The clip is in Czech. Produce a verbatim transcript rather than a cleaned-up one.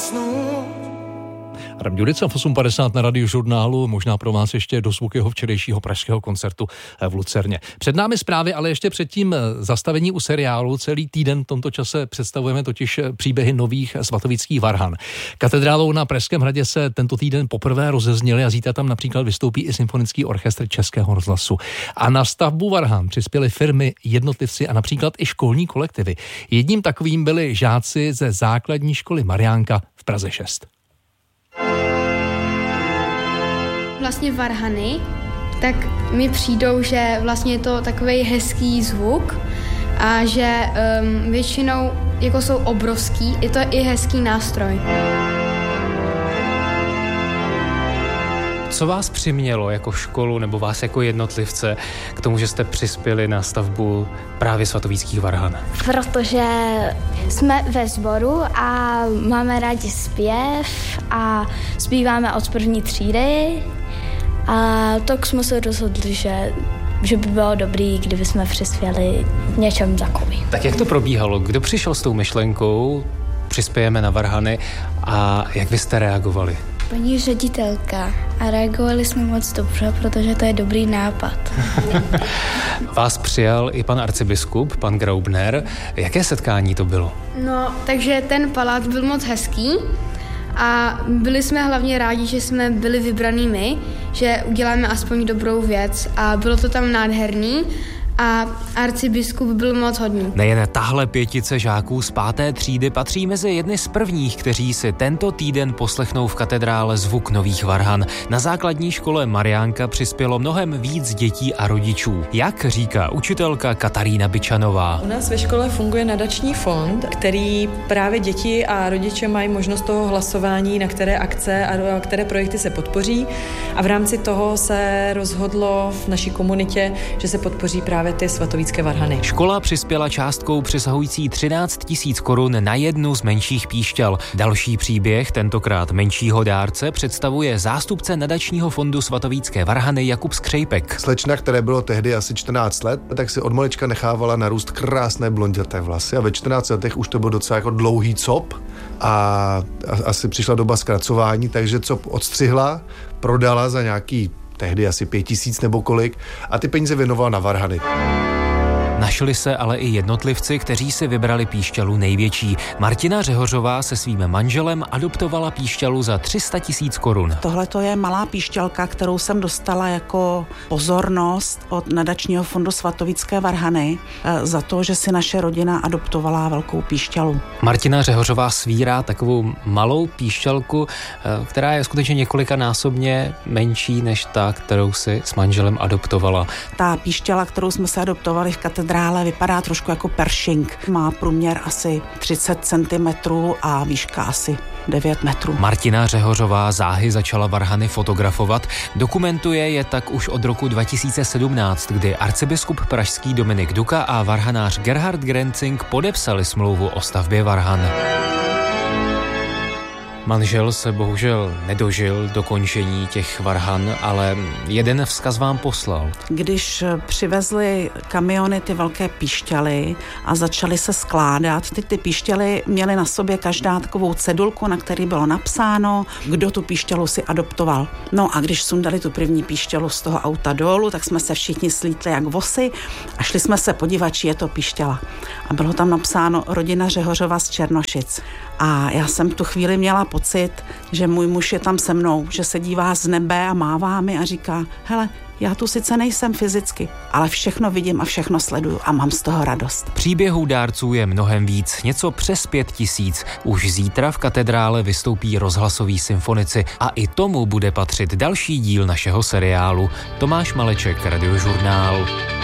usnout. Adam Ďurica v osm padesát na Radiožurnálu, možná pro vás ještě dozvuk jeho včerejšího pražského koncertu v Lucerně. Před námi zprávy, ale ještě předtím zastavení u seriálu. Celý týden v tomto čase představujeme totiž příběhy nových svatovických varhan. Katedrálou na Pražském hradě se tento týden poprvé rozezněly a zítra tam například vystoupí i symfonický orchestr Českého rozhlasu. A na stavbu varhan přispěly firmy, jednotlivci a například i školní kolektivy. Jedním takovým byli žáci ze základní školy Mariánka v Praze šest. Vlastně varhany, tak mi přijdou, že vlastně je to takový hezký zvuk a že um, většinou jako jsou obrovský, je to i hezký nástroj. Co vás přimělo jako školu nebo vás jako jednotlivce k tomu, že jste přispěli na stavbu právě svatovíckých varhan? Protože jsme ve sboru a máme rádi zpěv a zpíváme od první třídy a tak jsme se rozhodli, že, že by bylo dobrý, kdyby jsme přispěli něčem takovým. Tak jak to probíhalo? Kdo přišel s tou myšlenkou, přispějeme na varhany a jak vy jste reagovali? Paní ředitelka a reagovali jsme moc dobře, protože to je dobrý nápad. Vás přijal i pan arcibiskup, pan Graubner. Jaké setkání to bylo? No, takže ten palác byl moc hezký a byli jsme hlavně rádi, že jsme byli vybraný my, že uděláme aspoň dobrou věc a bylo to tam nádherný. A arcibiskup byl moc hodný. Nejen tahle pětice žáků z páté třídy patří mezi jedny z prvních, kteří si tento týden poslechnou v katedrále zvuk nových varhan. Na základní škole Mariánka přispělo mnohem víc dětí a rodičů. Jak říká učitelka Katarína Byčanová. U nás ve škole funguje nadační fond, který právě děti a rodiče mají možnost toho hlasování, na které akce a které projekty se podpoří. A v rámci toho se rozhodlo v naší komunitě, že se podpoří právě ty svatovícké varhany. Škola přispěla částkou přesahující třináct tisíc korun na jednu z menších píšťal. Další příběh, tentokrát menšího dárce, představuje zástupce nadačního fondu svatovícké varhany Jakub Skřejpek. Slečna, které bylo tehdy asi čtrnáct let, tak si od malička nechávala narůst krásné blonděté vlasy a ve čtrnácti letech už to byl docela jako dlouhý cop a asi přišla doba zkracování, takže cop odstřihla, prodala za nějaký tehdy asi pět tisíc nebo kolik a ty peníze věnoval na varhany. Našli se ale i jednotlivci, kteří si vybrali píšťalu největší. Martina Řehořová se svým manželem adoptovala píšťalu za tři sta tisíc korun. Tohle to je malá píšťalka, kterou jsem dostala jako pozornost od nadačního fondu svatovícké varhany za to, že si naše rodina adoptovala velkou píšťalu. Martina Řehořová svírá takovou malou píšťalku, která je skutečně několikanásobně menší než ta, kterou si s manželem adoptovala. Ta píšťala, kterou jsme se adoptovali v katedrále, vypadá trošku jako Pershing. Má průměr asi třicet centimetrů a výška asi devět metrů. Martina Řehořová záhy začala varhany fotografovat. Dokumentuje je tak už od roku dva tisíce sedmnáct, kdy arcibiskup pražský Dominik Duka a varhanář Gerhard Grenzing podepsali smlouvu o stavbě varhan. Manžel se bohužel nedožil dokončení těch varhan, ale jeden vzkaz vám poslal. Když přivezli kamiony ty velké píšťaly a začaly se skládat, ty, ty píšťaly měly na sobě každá takovou cedulku, na který bylo napsáno, kdo tu píšťalu si adoptoval. No a když sundali tu první píšťalu z toho auta dolů, tak jsme se všichni slítli jak vosy a šli jsme se podívat, či je to píšťala. A bylo tam napsáno rodina Řehořova z Černošic. A já jsem tu chvíli měla pocit, že můj muž je tam se mnou, že se dívá z nebe a mává mi a říká, hele, já tu sice nejsem fyzicky, ale všechno vidím a všechno sleduju a mám z toho radost. Příběhů dárců je mnohem víc, něco přes pět tisíc. Už zítra v katedrále vystoupí rozhlasoví symfonici a i tomu bude patřit další díl našeho seriálu. Tomáš Maleček, Radiožurnál.